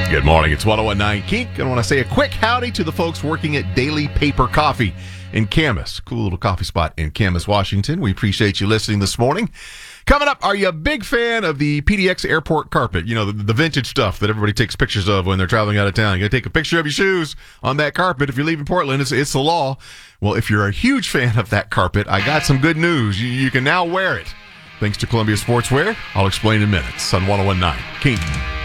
Good morning. It's 1019 Kink. I want to say a quick howdy to the folks working at Daily Paper Coffee in Camas. Cool little coffee spot in Camas, Washington. We appreciate you listening this morning. Coming up, are you a big fan of the PDX airport carpet? You know, the vintage stuff that everybody takes pictures of when they're traveling out of town. You got to take a picture of your shoes on that carpet. If you're leaving Portland, it's the law. Well, if you're a huge fan of that carpet, I got some good news. You can now wear it. Thanks to Columbia Sportswear. I'll explain in minutes on 1019 Kink.